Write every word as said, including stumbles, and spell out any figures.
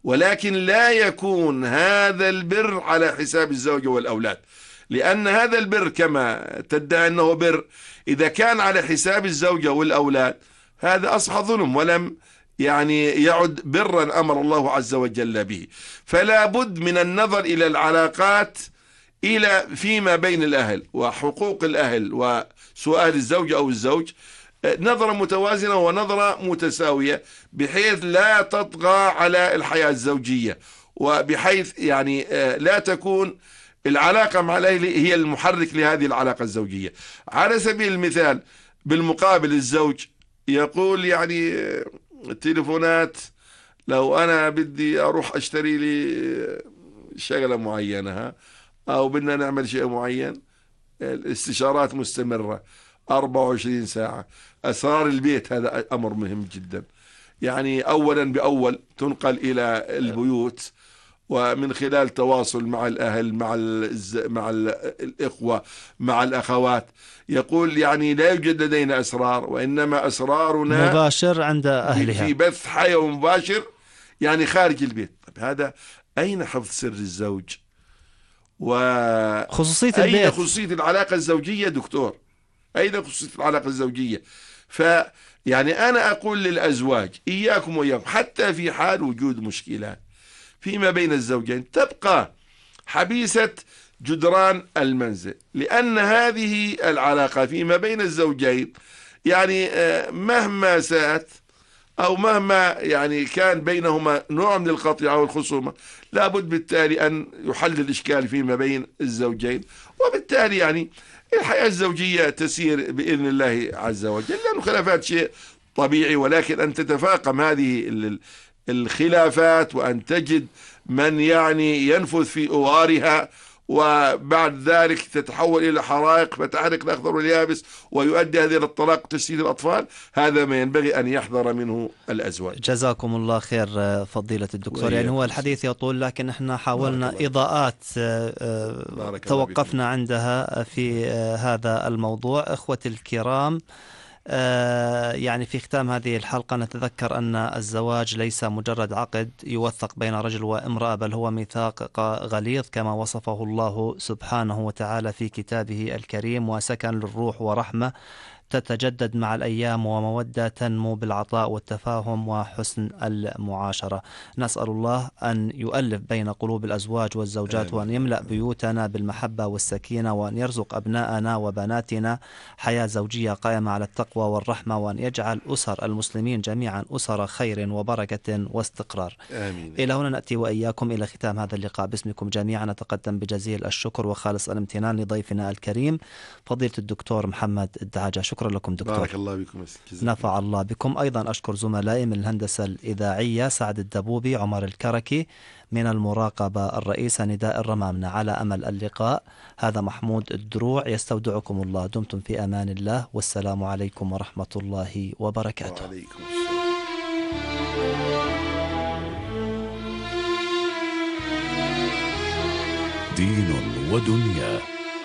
ولكن لا يكون هذا البر على حساب الزوجة والأولاد، لأن هذا البر كما تدعي أنه بر إذا كان على حساب الزوجة والأولاد هذا أصبح ظلم ولم يعني يعد برا أمر الله عز وجل به. فلا بد من النظر إلى العلاقات إلى فيما بين الأهل وحقوق الأهل وسؤال الزوجة أو الزوج نظرة متوازنة ونظرة متساوية، بحيث لا تطغى على الحياة الزوجية، وبحيث يعني لا تكون العلاقة مع الأهل هي المحرك لهذه العلاقة الزوجية. على سبيل المثال بالمقابل الزوج يقول يعني التليفونات لو أنا بدي أروح أشتري لي شغلة معينة أو بدنا نعمل شيء معين، الاستشارات مستمرة أربعة وعشرين ساعة. أسرار البيت هذا أمر مهم جدا، يعني أولا بأول تنقل إلى البيوت، ومن خلال تواصل مع الأهل مع الز... مع الإخوة مع الأخوات. يقول يعني لا يوجد لدينا أسرار، وإنما أسرارنا مباشر عند أهلها في بث حي مباشر يعني خارج البيت. طيب هذا أين حفظ سر الزوج خصوصية وأين البيت؟ خصوصية العلاقة الزوجية دكتور؟ أين خصوصية العلاقة الزوجية؟ فيعني أنا أقول للأزواج إياكم وإياكم حتى في حال وجود مشكلات فيما بين الزوجين تبقى حبيسة جدران المنزل، لأن هذه العلاقة فيما بين الزوجين يعني مهما ساءت أو مهما يعني كان بينهما نوع من القطيعة والخصومة لابد بالتالي أن يحل الإشكال فيما بين الزوجين، وبالتالي يعني الحياة الزوجية تسير بإذن الله عز وجل، لأن الخلافات شيء طبيعي، ولكن أن تتفاقم هذه الخلافات وأن تجد من يعني ينفذ في أوارها وبعد ذلك تتحول إلى حرائق فتحرق الأخضر واليابس ويؤدي هذه الطلاق وتشتيت الأطفال، هذا ما ينبغي أن يحذر منه الأزواج. جزاكم الله خير فضيلة الدكتور. يعني هو الحديث يطول لكن احنا حاولنا إضاءات توقفنا عندها في هذا الموضوع. إخوتي الكرام، يعني في ختام هذه الحلقة نتذكر أن الزواج ليس مجرد عقد يوثق بين رجل وامرأة، بل هو ميثاق غليظ كما وصفه الله سبحانه وتعالى في كتابه الكريم، وسكن للروح ورحمة تتجدد مع الأيام، ومودة تنمو بالعطاء والتفاهم وحسن المعاشرة. نسأل الله أن يؤلف بين قلوب الأزواج والزوجات، وأن يملأ بيوتنا بالمحبة والسكينة، وأن يرزق أبناءنا وبناتنا حياة زوجية قائمة على التقوى والرحمة، وأن يجعل أسر المسلمين جميعا أسر خير وبركة واستقرار. آمين. إلى هنا نأتي وإياكم إلى ختام هذا اللقاء. باسمكم جميعا نتقدم بجزيل الشكر وخالص الامتنان لضيفنا الكريم فضيلة الدكتور محمد الدعاجة. شكرا لكم دكتور. بارك الله بكم. نفع الله بكم. أيضا أشكر زملائي من الهندسة الإذاعية سعد الدبوبي، عمر الكركي، من المراقبة الرئيسة نداء الرمامنة. على أمل اللقاء، هذا محمود الدروع يستودعكم الله. دمتم في أمان الله، والسلام عليكم ورحمة الله وبركاته. وعليكم السلام. دين ودنيا.